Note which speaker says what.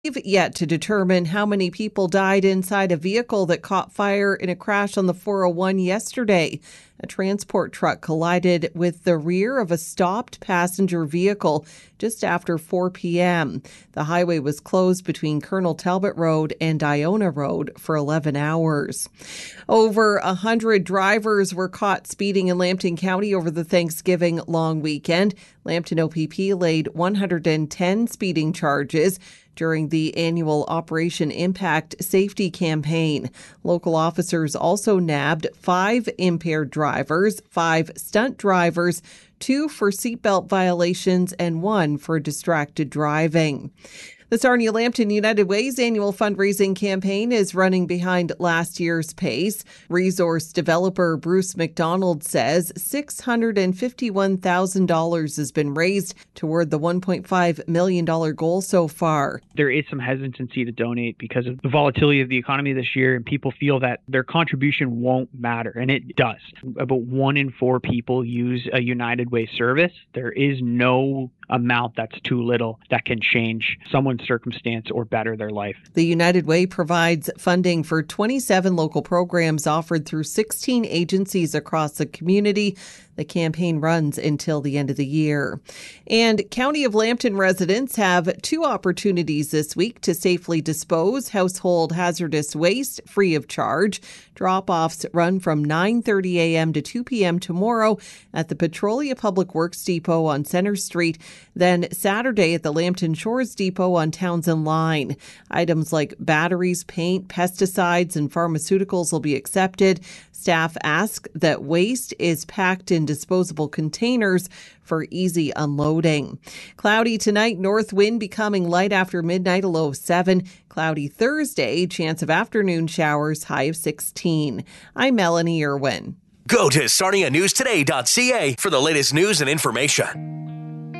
Speaker 1: Yet to determine how many people died inside a vehicle that caught fire in a crash on the 401 yesterday. A transport truck collided with the rear of a stopped passenger vehicle just after 4 p.m. The highway was closed between Colonel Talbot Road and Iona Road for 11 hours. Over 100 drivers were caught speeding in Lambton County over the Thanksgiving long weekend. Lambton OPP laid 110 speeding charges during the annual Operation Impact Safety Campaign. Local officers also nabbed 5 impaired drivers, 5 stunt drivers, 2 for seatbelt violations, and 1 for distracted driving. The Sarnia Lambton United Way's annual fundraising campaign is running behind last year's pace. Resource developer Bruce McDonald says $651,000 has been raised toward the $1.5 million goal so far.
Speaker 2: There is some hesitancy to donate because of the volatility of the economy this year, and people feel that their contribution won't matter, and it does. About 1 in 4 people use a United Way service. There is no amount that's too little that can change someone's circumstance or better their life.
Speaker 1: The United Way provides funding for 27 local programs offered through 16 agencies across the community. The campaign runs until the end of the year. And County of Lambton residents have 2 opportunities this week to safely dispose household hazardous waste free of charge. Drop-offs run from 9:30 a.m. to 2 p.m. tomorrow at the Petrolia Public Works Depot on Center Street, then Saturday at the Lambton Shores Depot on Townsend Line. Items like batteries, paint, pesticides, and pharmaceuticals will be accepted. Staff ask that waste is packed in disposable containers for easy unloading. Cloudy tonight, north wind becoming light after midnight, a low of 7. Cloudy Thursday, chance of afternoon showers, high of 16. I'm Melanie Irwin.
Speaker 3: Go to sarnianewstoday.ca for the latest news and information.